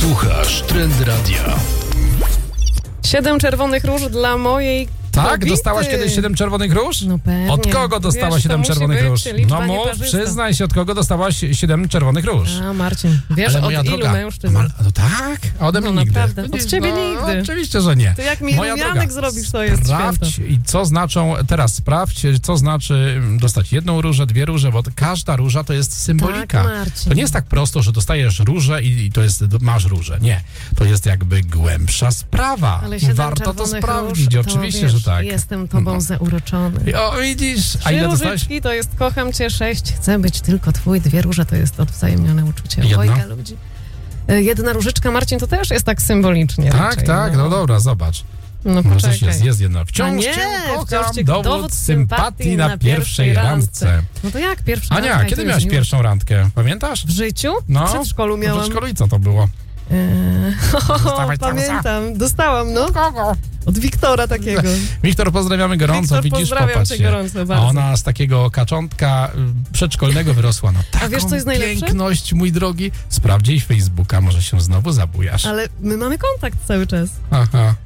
Słuchasz Trend Radia. 7 czerwonych róż dla mojej Tak? kobiety. Dostałaś kiedyś 7 czerwonych róż? No pewnie. Od kogo dostałaś Wiesz, 7 to czerwonych musi róż? być liczba No mów, nieparzysta. przyznaj się, od kogo dostałaś 7 czerwonych róż. A Marcin, wiesz Ale od moja ilu droga, mężczyzn? No tak? A ode mnie No nigdy. naprawdę, od Widzisz, ciebie nigdy. Oczywiście, że nie. To jak mi Moja rumianek droga, zrobisz, to jest sprawdź, święto. i co znaczą, teraz sprawdź, co znaczy dostać jedną różę, 2 róże, bo każda róża to jest symbolika. Tak, Marcin. To nie jest tak prosto, że dostajesz różę i to jest, masz różę. Nie. To jest jakby głębsza sprawa. Ale 7 Warto to czerwonych sprawdzić, róż, oczywiście, to, wiesz, że tak. Jestem tobą zauroczony. O, widzisz, a 3 ile dostałeś? różyczki to jest kocham cię, 6 chcę być tylko twój, 2 róże to jest odwzajemnione uczucie. Jedna? Obojga ludzi. 1 różyczka, Marcin, to też jest tak symbolicznie. Tak, raczej, tak, no dobra, zobacz. No Może poczekaj. jest jedna. A Wciąż nie, cię wciąż kocham, cię dowód sympatii na pierwszej randce. No to jak pierwsza Ania, randka? kiedy I to miałaś jest pierwszą randkę? Pamiętasz? W życiu? No. W przedszkolu W miałam. przedszkolu i co to było? Dostałaś Pamiętam, dostałam, no. Kogo? Od Wiktora takiego. Wiktor, pozdrawiamy gorąco, Wiktor, widzisz, pozdrawiam popatrz cię się. gorąco, A bardzo. ona z takiego kaczątka przedszkolnego wyrosła. No taką wiesz, co jest najlepsze? piękność, mój drogi. Sprawdź jej Facebooka, może się znowu zabujasz. Ale my mamy kontakt cały czas. Aha.